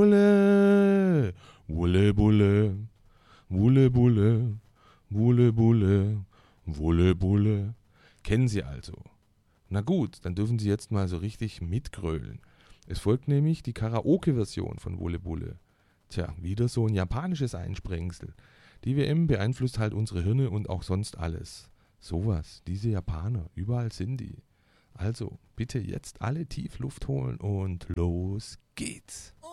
Bulle, Wulle Bulle, Wulle Bulle, Wulle Bulle, Wulle Bulle. Kennen Sie also? Na gut, dann dürfen Sie jetzt mal so richtig mitgrölen. Es folgt nämlich die Karaoke-Version von Wulle Bulle. Tja, wieder so ein japanisches Einsprengsel. Die WM beeinflusst halt unsere Hirne und auch sonst alles. Sowas, diese Japaner, überall sind die. Also, bitte jetzt alle tief Luft holen und los geht's.